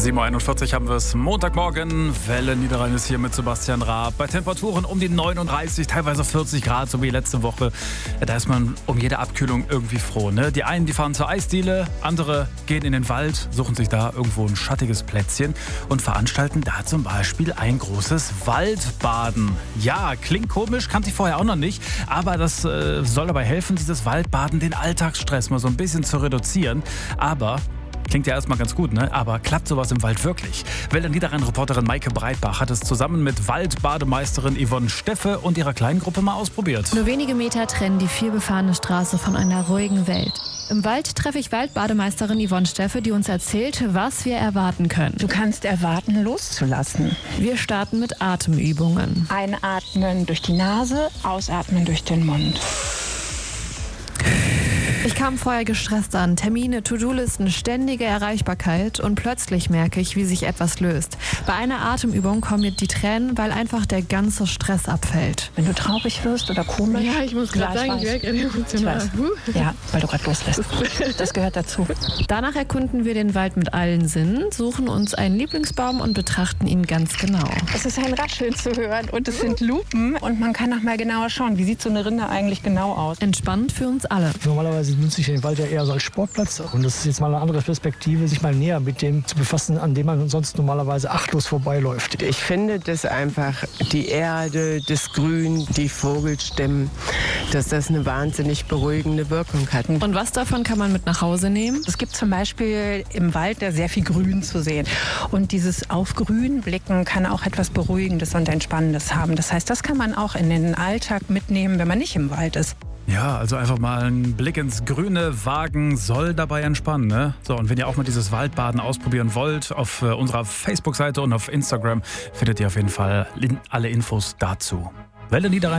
7.41 Uhr haben wir es. Montagmorgen. Welle Niederrhein ist hier mit Sebastian Raab. Bei Temperaturen um die 39, teilweise 40 Grad, so wie letzte Woche. Da ist man um jede Abkühlung irgendwie froh. Ne? Die einen, die fahren zur Eisdiele, andere gehen in den Wald, suchen sich da irgendwo ein schattiges Plätzchen und veranstalten da zum Beispiel ein großes Waldbaden. Ja, klingt komisch, kannte ich vorher auch noch nicht. Aber das soll dabei helfen, dieses Waldbaden, den Alltagsstress mal so ein bisschen zu reduzieren. Aber klingt ja erstmal ganz gut, ne? Aber klappt sowas im Wald wirklich? Welle Niederrhein-Reporterin Maike Breitbach hat es zusammen mit Waldbademeisterin Yvonne Steffe und ihrer kleinen Gruppe mal ausprobiert. Nur wenige Meter trennen die vielbefahrene Straße von einer ruhigen Welt. Im Wald treffe ich Waldbademeisterin Yvonne Steffe, die uns erzählt, was wir erwarten können. Du kannst erwarten, loszulassen. Wir starten mit Atemübungen. Einatmen durch die Nase, ausatmen durch den Mund. Ich kam vorher gestresst an. Termine, To-Do-Listen, ständige Erreichbarkeit und plötzlich merke ich, wie sich etwas löst. Bei einer Atemübung kommen mir die Tränen, weil einfach der ganze Stress abfällt. Wenn du traurig wirst oder komisch. Ja, ich muss gerade sagen, ich werde emotional. Ja, weil du gerade loslässt. Das gehört dazu. Danach erkunden wir den Wald mit allen Sinnen, suchen uns einen Lieblingsbaum und betrachten ihn ganz genau. Es ist ein Rascheln zu hören und es sind Lupen und man kann noch mal genauer schauen, wie sieht so eine Rinde eigentlich genau aus. Entspannt für uns alle. Normalerweise nutze ich den Wald ja eher so als Sportplatz. Und das ist jetzt mal eine andere Perspektive, sich mal näher mit dem zu befassen, an dem man sonst normalerweise achtlos vorbeiläuft. Ich finde, dass einfach die Erde, das Grün, die Vogelstimmen, dass das eine wahnsinnig beruhigende Wirkung hat. Und was davon kann man mit nach Hause nehmen? Es gibt zum Beispiel im Wald da sehr viel Grün zu sehen. Und dieses auf Grün blicken kann auch etwas Beruhigendes und Entspannendes haben. Das heißt, das kann man auch in den Alltag mitnehmen, wenn man nicht im Wald ist. Ja, also einfach mal einen Blick ins Grüne wagen, soll dabei entspannen, ne? So, und wenn ihr auch mal dieses Waldbaden ausprobieren wollt, auf unserer Facebook-Seite und auf Instagram findet ihr auf jeden Fall alle Infos dazu. Welle Niederrhein.